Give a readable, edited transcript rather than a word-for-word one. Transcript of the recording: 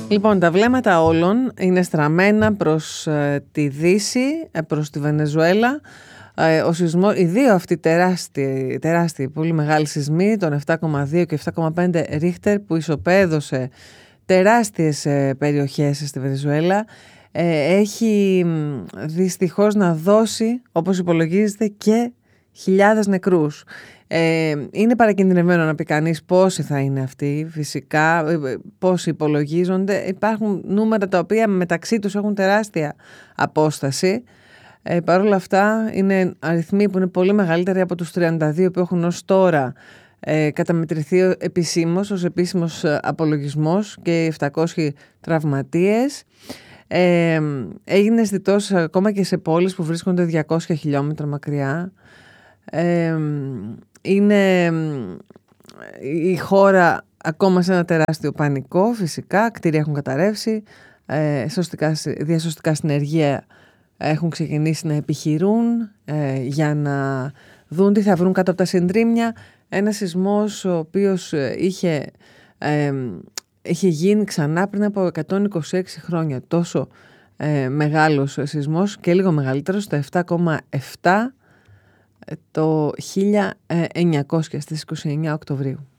Λοιπόν, τα βλέμματα όλων είναι στραμμένα προς τη Δύση, προς τη Βενεζουέλα. Οι δύο αυτοί τεράστιοι, πολύ μεγάλοι σεισμοί, τον 7,2 και 7,5 Ρίχτερ, που ισοπαίδωσε τεράστιες περιοχές στη Βενεζουέλα, έχει δυστυχώς να δώσει, όπως υπολογίζεται, και χιλιάδες νεκρούς. Είναι παρακινδυνευμένο να πει κανείς πόσοι θα είναι αυτοί, φυσικά, πόσοι υπολογίζονται. Υπάρχουν νούμερα τα οποία μεταξύ τους έχουν τεράστια απόσταση. Παρ' όλα αυτά είναι αριθμοί που είναι πολύ μεγαλύτεροι από τους 32 που έχουν ως τώρα καταμετρηθεί επισήμως, ως επίσημος απολογισμός, και 700 τραυματίες. Έγινε αισθητός ακόμα και σε πόλεις που βρίσκονται 200 χιλιόμετρα μακριά. Είναι η χώρα ακόμα σε ένα τεράστιο πανικό, φυσικά. Κτίρια έχουν καταρρεύσει, διασωστικά συνεργεία έχουν ξεκινήσει να επιχειρούν για να δουν τι θα βρουν κάτω από τα συντρίμμια. Ένα σεισμός ο οποίος είχε γίνει ξανά πριν από 126 χρόνια. Τόσο μεγάλος σεισμός, και λίγο μεγαλύτερος, το 7,7 το 1900 στις 29 Οκτωβρίου.